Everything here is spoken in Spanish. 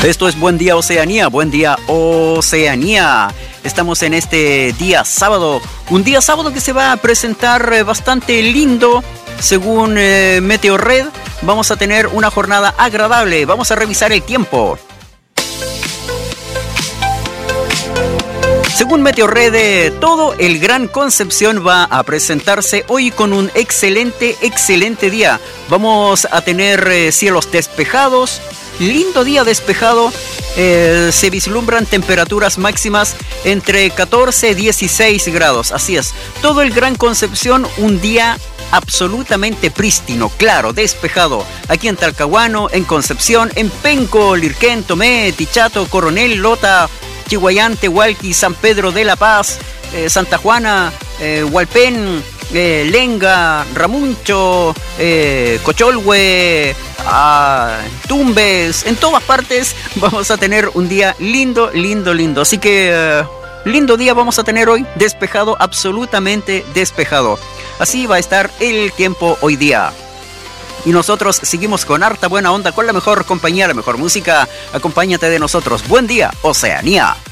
Esto es Buen Día Oceanía, Buen Día Oceanía. Estamos en este día sábado, un día sábado que se va a presentar bastante lindo. Según Meteorred, vamos a tener una jornada agradable. Vamos a revisar el tiempo. Según Meteorred, todo el Gran Concepción va a presentarse hoy con un excelente día. Vamos a tener cielos despejados, lindo día despejado. Se vislumbran temperaturas máximas entre 14 y 16 grados. Así es, todo el Gran Concepción, un día absolutamente prístino, claro, despejado. Aquí en Talcahuano, en Concepción, en Penco, Lirquén, Tomé, Tichato, Coronel, Lota, Chihuayán, Tehualqui, San Pedro de la Paz, Santa Juana, Hualpén, Lenga, Ramuncho, Cocholhue, Tumbes, en todas partes vamos a tener un día lindo. Así que lindo día vamos a tener hoy, despejado, absolutamente despejado. Así va a estar el tiempo hoy día. Y nosotros seguimos con harta buena onda, con la mejor compañía, la mejor música. Acompáñate de nosotros. Buen día, Oceanía.